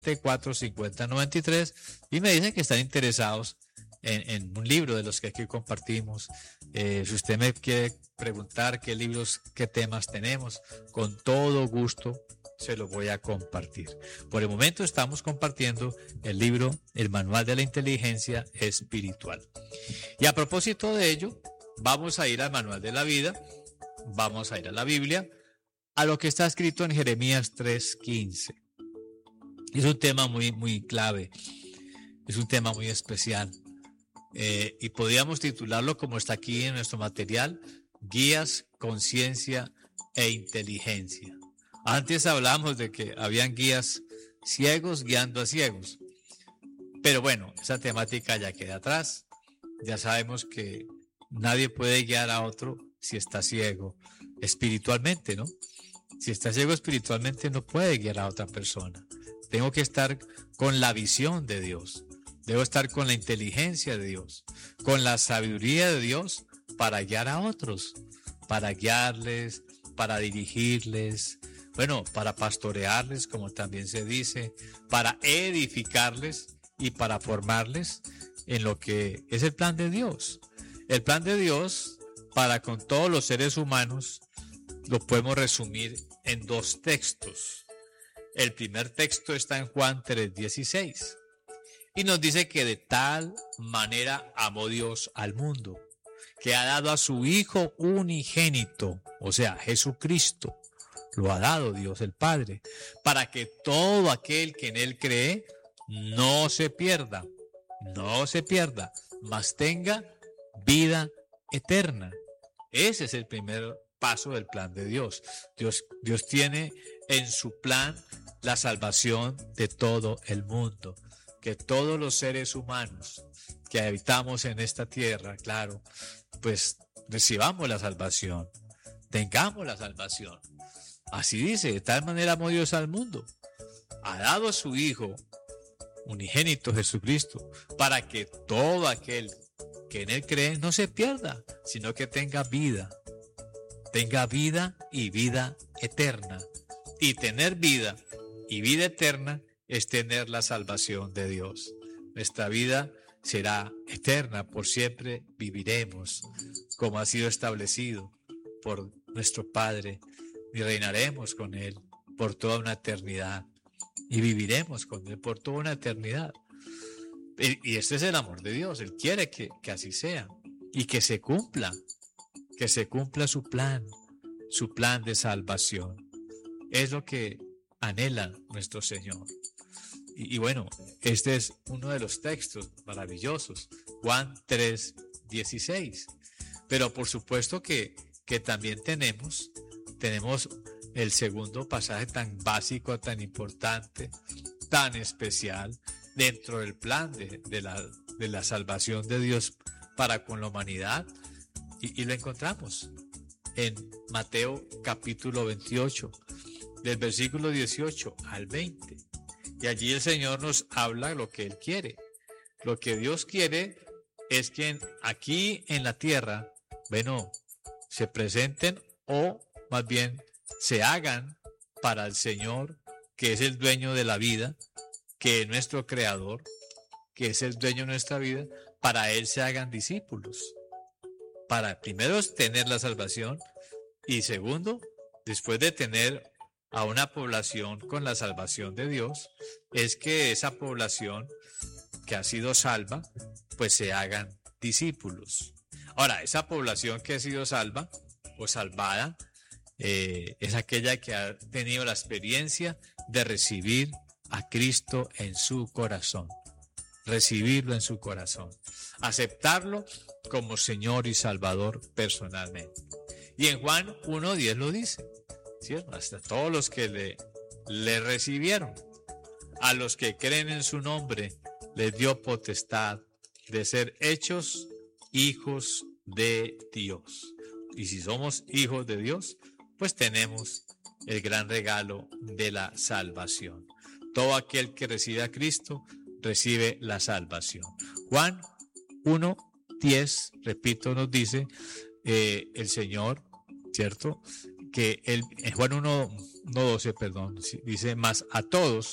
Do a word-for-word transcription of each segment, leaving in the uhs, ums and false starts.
cuatro, cincuenta, noventa y tres y me dicen que están interesados en, en un libro de los que aquí compartimos. Eh, si usted me quiere preguntar qué libros, qué temas tenemos, con todo gusto se los voy a compartir. Por el momento estamos compartiendo el libro El Manual de la Inteligencia Espiritual. Y a propósito de ello, vamos a ir al Manual de la Vida, vamos a ir a la Biblia, a lo que está escrito en Jeremías tres quince. Es un tema muy, muy clave, es un tema muy especial. Eh, y podríamos titularlo como está aquí en nuestro material: Guías, Conciencia e Inteligencia. Antes hablamos de que habían guías ciegos guiando a ciegos, pero bueno, esa temática ya queda atrás. Ya sabemos que nadie puede guiar a otro si está ciego espiritualmente, ¿no? Si está ciego espiritualmente no puede guiar a otra persona. Tengo que estar con la visión de Dios. Debo estar con la inteligencia de Dios, con la sabiduría de Dios para guiar a otros, para guiarles, para dirigirles, bueno, para pastorearles, como también se dice, para edificarles y para formarles en lo que es el plan de Dios. El plan de Dios para con todos los seres humanos lo podemos resumir en dos textos. El primer texto está en Juan tres dieciséis y nos dice que de tal manera amó Dios al mundo, que ha dado a su Hijo unigénito, o sea, Jesucristo, lo ha dado Dios el Padre, para que todo aquel que en Él cree no se pierda, no se pierda, mas tenga vida eterna. Ese es el primer paso del plan de Dios. Dios, Dios tiene en su plan la salvación de todo el mundo, que todos los seres humanos que habitamos en esta tierra, claro, pues recibamos la salvación, tengamos la salvación. Así dice, de tal manera amó Dios al mundo, ha dado a su Hijo unigénito Jesucristo, para que todo aquel que en Él cree no se pierda, sino que tenga vida, tenga vida y vida eterna. Y tener vida y vida eterna es tener la salvación de Dios. Nuestra vida será eterna, por siempre viviremos, como ha sido establecido por nuestro Padre, y reinaremos con Él por toda una eternidad, y viviremos con Él por toda una eternidad. Y, y este es el amor de Dios. Él quiere que, que así sea, y que se cumpla, que se cumpla su plan, su plan de salvación. Es lo que anhela nuestro Señor. Y, y bueno, este es uno de los textos maravillosos, Juan tres dieciséis. Pero por supuesto que, que también tenemos, tenemos el segundo pasaje tan básico, tan importante, tan especial dentro del plan de, de, la, de la salvación de Dios para con la humanidad. Y, y lo encontramos en Mateo capítulo veintiocho, del versículo dieciocho al veinte. Y allí el Señor nos habla lo que Él quiere. Lo que Dios quiere es que aquí en la tierra, bueno, se presenten o más bien se hagan para el Señor, que es el dueño de la vida, que es nuestro creador, que es el dueño de nuestra vida, para Él se hagan discípulos. Para primero tener la salvación y segundo, después de tener a una población con la salvación de Dios, es que esa población que ha sido salva, pues se hagan discípulos. Ahora, esa población que ha sido salva o salvada, eh, es aquella que ha tenido la experiencia de recibir a Cristo en su corazón, recibirlo en su corazón, aceptarlo como Señor y Salvador personalmente. Y en Juan uno diez lo dice, ¿cierto? Hasta todos los que le, le recibieron, a los que creen en su nombre, les dio potestad de ser hechos hijos de Dios. Y si somos hijos de Dios, pues tenemos el gran regalo de la salvación. Todo aquel que recibe a Cristo recibe la salvación. Juan uno diez, repito, nos dice eh, el Señor, ¿cierto? Que el, en Juan uno doce, perdón, dice, más a todos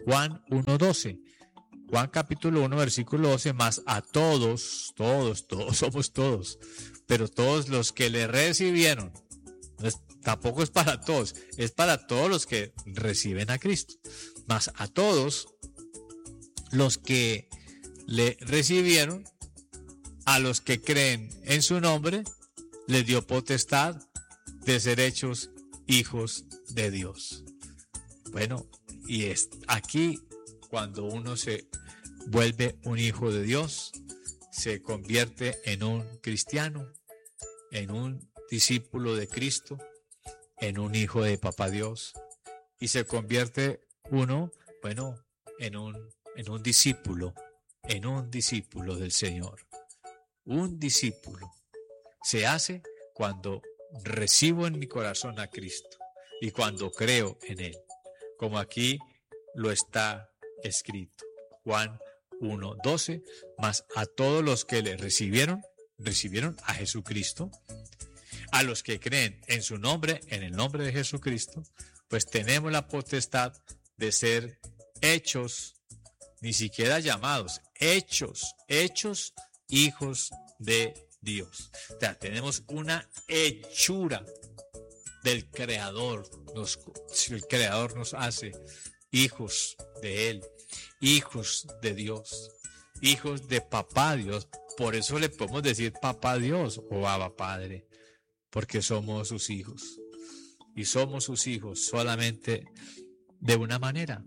Juan uno doce. Juan capítulo uno, versículo doce, más a todos, todos, todos somos todos, pero todos los que le recibieron, no es, tampoco es para todos, es para todos los que reciben a Cristo, más a todos los que le recibieron, a los que creen en su nombre, les dio potestad de ser hechos hijos de Dios. Bueno, y es aquí cuando uno se vuelve un hijo de Dios, se convierte en un cristiano, en un discípulo de Cristo, en un hijo de Papá Dios, y se convierte uno, bueno, en un, en un discípulo, en un discípulo del Señor. Un discípulo se hace cuando recibo en mi corazón a Cristo y cuando creo en Él, como aquí lo está escrito. Juan uno doce, más a todos los que le recibieron, recibieron a Jesucristo, a los que creen en su nombre, en el nombre de Jesucristo, pues tenemos la potestad de ser hechos, ni siquiera llamados, hechos, hechos hijos de Dios. O sea, tenemos una hechura del Creador. Nos, el Creador nos hace hijos de Él, hijos de Dios, hijos de Papá Dios. Por eso le podemos decir Papá Dios o Abba Padre, porque somos sus hijos. Y somos sus hijos solamente de una manera.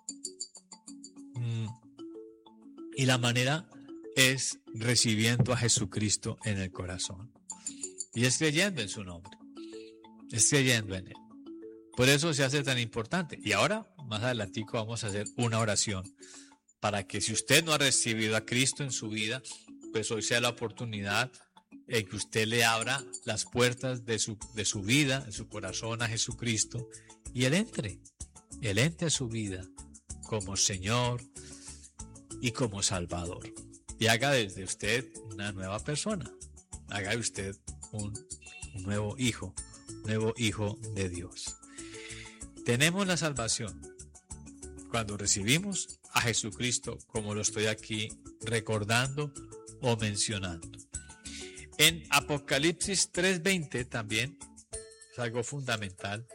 Mm. Y la manera es recibiendo a Jesucristo en el corazón. Y es creyendo en su nombre. Es creyendo en Él. Por eso se hace tan importante. Y ahora, más adelantico, vamos a hacer una oración para que si usted no ha recibido a Cristo en su vida, pues hoy sea la oportunidad en que usted le abra las puertas de su, de su vida, de su corazón a Jesucristo, y Él entre, Él entre a su vida como Señor y como Salvador. Y haga desde usted una nueva persona, haga de usted un, un nuevo hijo, un nuevo hijo de Dios. Tenemos la salvación cuando recibimos a Jesucristo, como lo estoy aquí recordando o mencionando. En Apocalipsis tres veinte también es algo fundamental.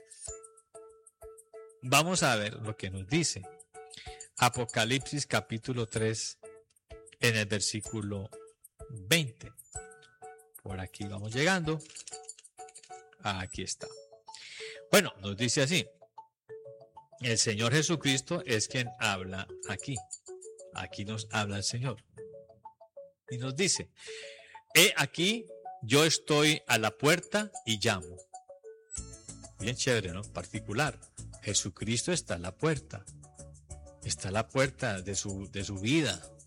Vamos a ver lo que nos dice. Apocalipsis capítulo tres en el versículo veinte. Por aquí vamos llegando. Aquí está. Bueno, nos dice así. El Señor Jesucristo es quien habla aquí. Aquí nos habla el Señor. Y nos dice, he aquí, yo estoy a la puerta y llamo. Bien chévere, ¿no? Particular. Jesucristo está a la puerta. Está a la puerta de su, de su vida,